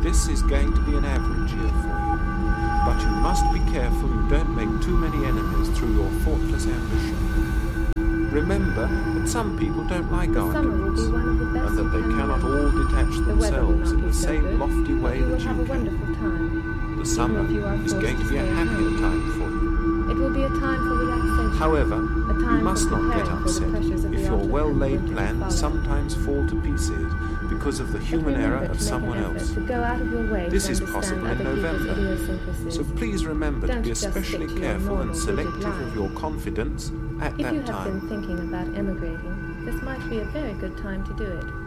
This is going to be an average year for you. But you must be careful you don't make too many enemies through your thoughtless ambition. Remember that some people don't like arguments, and that they cannot all detach themselves in the same lofty way that you can. The summer is going to be a happier time for you. It will be a time for relaxation. However, you must not get upset if your well-laid plans sometimes fall to pieces because of the human error of someone else. This is possible in November, so please remember to be especially careful and selective of your confidence at that time. If you have been thinking about emigrating, this might be a very good time to do it.